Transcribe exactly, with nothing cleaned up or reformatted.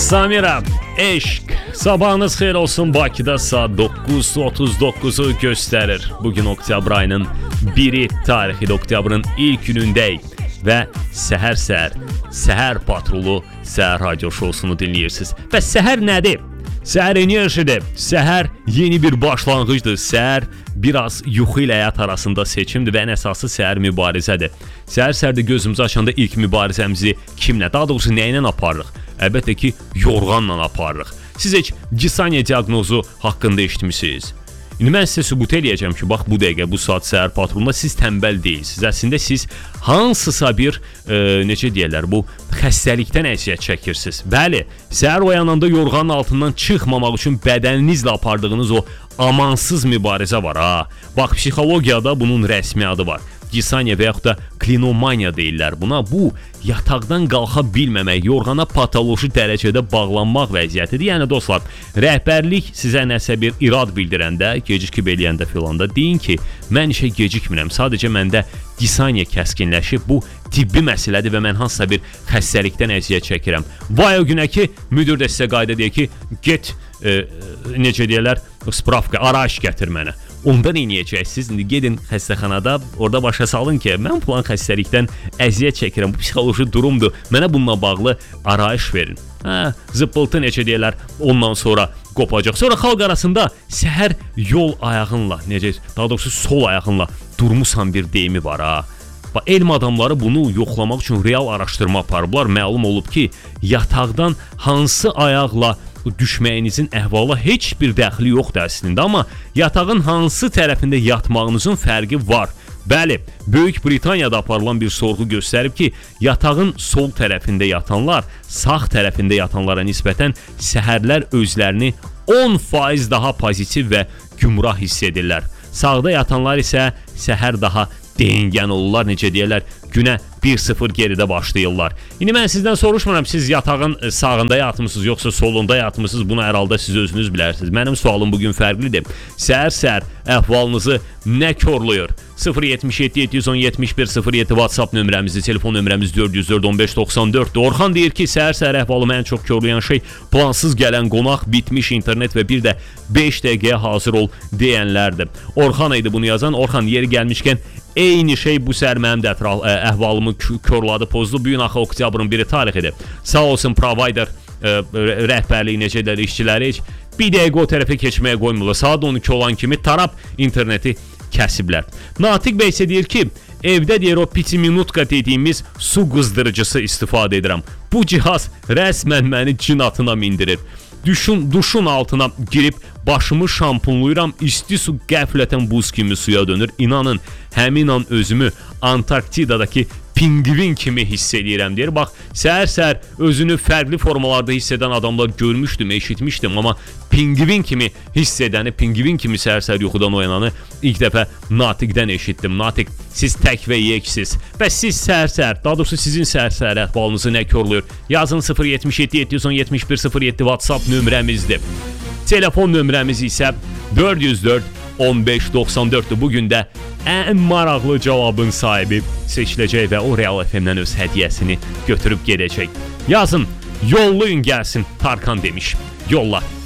Samira, eşq. Sabahınız xeyir olsun. Bakıda saat doqquz otuz dokkuzu göstərir. Bugün oktyabr ayının biri tarixi, oktyabrın ilk günündəyik və səhər-səhər Səhər Patrulu Səhər Radio Şousunu dinləyirsiniz. Və səhər nədir? Səhər enerjidir. Səhər yeni bir başlanğıcdır. Səhər biraz yuxu ilə həyat arasında seçimdir və ən əsası səhər mübarizədir. Səhər-səhərdə gözümüzü açanda ilk mübarizəmizi kimlə, daha doğrusu nə ilə aparırıq? Əlbəttə ki, yorğanla aparırıq. Siz heç Gisanya diaqnozu haqqında eşitmisiniz? İndi mən sizə sübut eləyəcəm ki, bax bu dəqiqə, bu saat Səhər Patrulunda siz tənbəl deyilsiniz. Əslində siz hansısa bir, e, necə deyərlər, bu xəstəlikdən əziyyət çəkirsiniz. Bəli, səhər oyananda yorğanın altından çıxmamaq üçün bədəninizlə apardığınız o amansız mübarizə var. Ha. Bax, psixologiyada bunun rəsmi adı var. Gisanya və yaxud da klinomaniya deyirlər buna. Bu, yataqdan qalxa bilməmək, yorğana patoloji dərəcədə bağlanmaq vəziyyətidir. Yəni, dostlar, rəhbərlik sizə nəsə bir irad bildirəndə, gecikib eləyəndə filanda deyin ki, mən işə gecikmirəm, sadəcə məndə gisanya kəskinləşib, bu tibbi məsələdir və mən hansısa bir xəstəlikdən əziyyət çəkirəm. Vay o günə ki, müdür də sizə qayda deyir ki, get, e, necə deyirlər, spravka, arayış gətir mənə. Onda neynəyəcəksiniz? İndi gedin xəstəxanada, orada başa salın ki, mən plan xəstəlikdən əziyyət çəkirəm, bu psixoloji durumdur, mənə bununla bağlı arayış verin. Hə, zıppıltı necə deyirlər, ondan sonra qopacaq. Sonra xalq arasında səhər yol ayağınla, necə, daha doğrusu sol ayağınla durmusan bir deyimi var ha. Elm adamları bunu yoxlamaq üçün real araşdırma aparıblar. Məlum olub ki, yataqdan hansı ayaqla düşməyinizin əhvala heç bir dəxli yoxdur əslində, amma yatağın hansı tərəfində yatmağınızın fərqi var. Bəli, Böyük Britaniyada aparılan bir sorğu göstərib ki, yatağın sol tərəfində yatanlar sağ tərəfində yatanlara nisbətən səhərlər özlərini on faiz daha pozitiv və gümrah hiss edirlər. Sağda yatanlar isə səhər daha deyingən olurlar, necə deyirlər, günə bir sıfır geridə başlayırlar. İndi mən sizdən soruşmuram, siz yatağın sağında yatmısınız, yoxsa solunda yatmısınız, bunu hər halda siz özünüz bilərsiniz. Mənim sualım bugün fərqlidir. Səhər-səhər əhvalınızı nə korlayır? sıfır yetmiş yeddi yeddi yüz on yetmiş bir sıfır yeddi WhatsApp nömrəmizdir, telefon nömrəmiz dörd yüz dörd on beş doxsan dörddür. Orxan deyir ki, səhər-səhər əhvalımı ən çox korlayan şey plansız gələn qonaq, bitmiş internet və bir də beş dəqiqəyə hazır ol deyənlərdir. Orxan idi bunu yazan. Orxan, yeri gəlmişkən eyni şey bu səhər mənim də ətraf, ə, əhvalımı körladı, pozdu. Bu gün axı oktyabrın biri tarixidir. Sağ olsun provider ə, rəhbərliyi necə də işçiləri heç bir dəqiqə o tərəfə keçməyə qoymurlar. Saat on iki olan kimi tarap interneti kəsiblər. Natiq bəy isə deyir ki, evdə deyir o piti minutka dediyimiz su qızdırıcısı istifadə edirəm. Bu cihaz rəsmən məni cin atına mindirir. Düşün, duşun altına girib başımı şampunluyuram, isti su qəflətən buz kimi suya dönür. İnanın, həmin an özümü Antarktidadakı pingvin kimi hiss edirəm deyir. Bax, səhər-səhər özünü fərqli formalarda hiss edən adamlar görmüşdüm, eşitmişdim, amma pingvin kimi hiss edəni, pingvin kimi səhər-səhər yuxudan oyananı ilk dəfə Natiqdən eşitdim. Natiq, siz tək və yeksiz və siz səhər-səhər, daha doğrusu sizin səhər-səhər əhvalınızı nə korlayır? Yazın sıfır yetmiş yeddi yeddi yüz on yetmiş bir sıfır yeddi WhatsApp nömrəmizdir. Telefon nömrəmiz isə dörd yüz dörd on beş doxsan dörddür. Bugün də ən maraqlı cavabın sahibi seçiləcək və o Real F M-dən öz hədiyyəsini götürüb gedəcək. Yazın, yollayın gəlsin, Tarkan demiş. Yolla.